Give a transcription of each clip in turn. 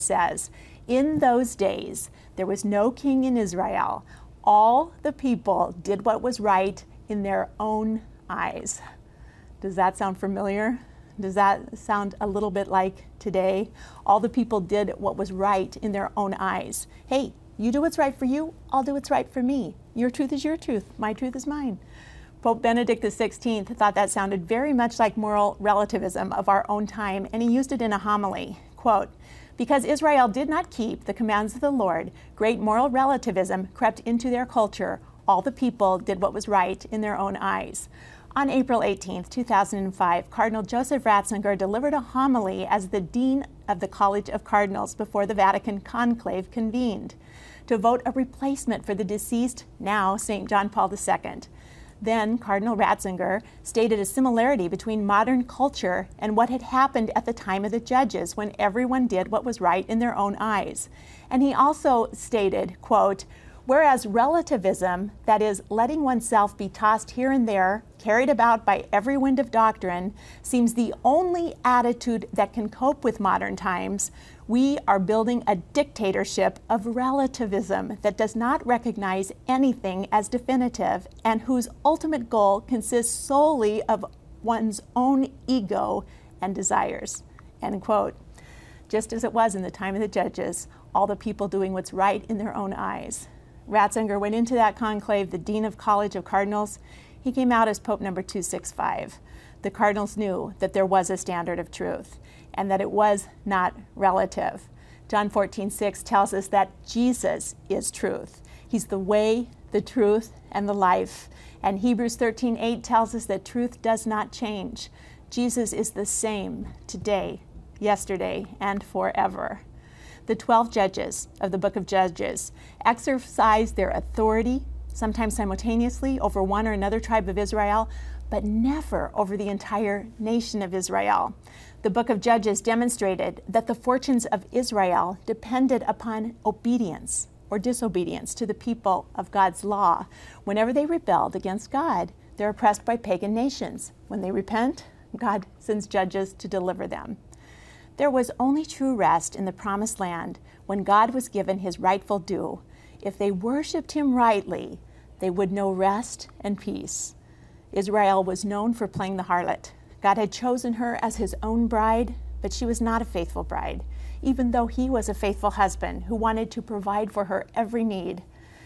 says, "In those days there was no king in Israel. All the people did what was right in their own eyes." Does that sound familiar? Does that sound a little bit like today? All the people did what was right in their own eyes. Hey, you do what's right for you, I'll do what's right for me. Your truth is your truth, my truth is mine. Pope Benedict XVI thought that sounded very much like moral relativism of our own time, and he used it in a homily. Quote, "Because Israel did not keep the commands of the Lord, great moral relativism crept into their culture. All the people did what was right in their own eyes." On April 18, 2005, Cardinal Joseph Ratzinger delivered a homily as the Dean of the College of Cardinals before the Vatican Conclave convened to vote a replacement for the deceased, now St. John Paul II. Then Cardinal Ratzinger stated a similarity between modern culture and what had happened at the time of the judges when everyone did what was right in their own eyes. And he also stated, quote, "Whereas relativism, that is, letting oneself be tossed here and there, carried about by every wind of doctrine, seems the only attitude that can cope with modern times, we are building a dictatorship of relativism that does not recognize anything as definitive and whose ultimate goal consists solely of one's own ego and desires." End quote. Just as it was in the time of the judges, all the people doing what's right in their own eyes. Ratzinger went into that conclave, the Dean of College of Cardinals. He came out as Pope number 265. The cardinals knew that there was a standard of truth and that it was not relative. John 14:6 tells us that Jesus is truth. He's the way, the truth, and the life. And Hebrews 13:8 tells us that truth does not change. Jesus is the same today, yesterday, and forever. The 12 judges of the book of Judges exercised their authority, sometimes simultaneously, over one or another tribe of Israel, but never over the entire nation of Israel. The book of Judges demonstrated that the fortunes of Israel depended upon obedience or disobedience to the people of God's law. Whenever they rebelled against God, they're oppressed by pagan nations. When they repent, God sends judges to deliver them. There was only true rest in the promised land when God was given his rightful due. If they worshiped him rightly, they would know rest and peace. Israel was known for playing the harlot. God had chosen her as his own bride, but she was not a faithful bride, even though he was a faithful husband who wanted to provide for her every need.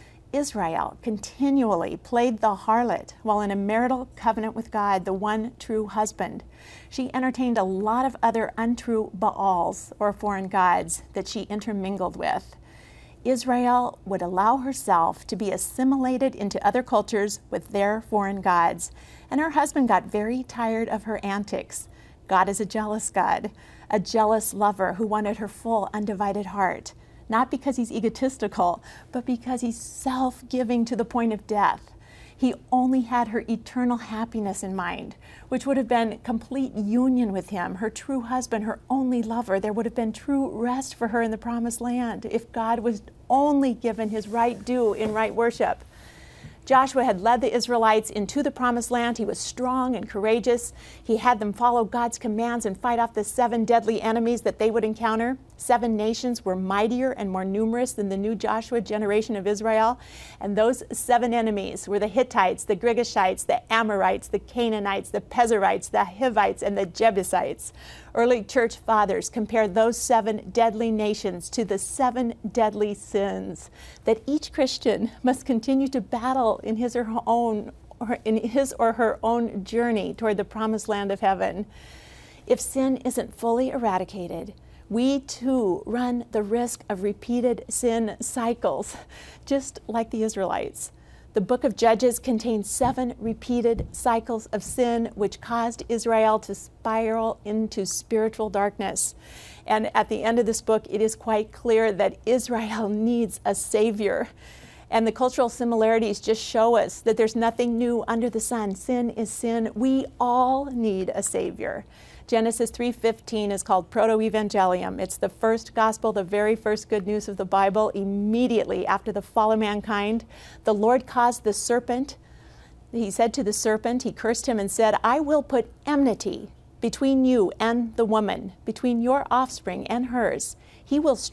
Israel continually played the harlot while in a marital covenant with God, the one true husband. She entertained a lot of other untrue Baals, or foreign gods, that she intermingled with. Israel would allow herself to be assimilated into other cultures with their foreign gods, and her husband got very tired of her antics. God is a jealous God, a jealous lover who wanted her full, undivided heart. Not because he's egotistical, but because he's self-giving to the point of death. He only had her eternal happiness in mind, which would have been complete union with him, her true husband, her only lover. There would have been true rest for her in the promised land if God was only given his right due in right worship. Joshua had led the Israelites into the promised land. He was strong and courageous. He had them follow God's commands and fight off the 7 deadly enemies that they would encounter. 7 nations were mightier and more numerous than the new Joshua generation of Israel. And those 7 enemies were the Hittites, the Girgashites, the Amorites, the Canaanites, the Pezerites, the Hivites, and the Jebusites. Early church fathers compared those 7 deadly nations to the 7 deadly sins that each Christian must continue to battle in his or her own journey toward the promised land of heaven. If sin isn't fully eradicated, we too run the risk of repeated sin cycles, just like the Israelites. The book of Judges contains 7 repeated cycles of sin which caused Israel to spiral into spiritual darkness. And at the end of this book, it is quite clear that Israel needs a savior. And the cultural similarities just show us that there's nothing new under the sun. Sin is sin. We all need a savior. Genesis 3:15 is called Proto-Evangelium. It's the first gospel, the very first good news of the Bible. Immediately after the fall of mankind, the Lord caused the serpent, he said to the serpent, he cursed him and said, "I will put enmity between you and the woman, between your offspring and hers. He will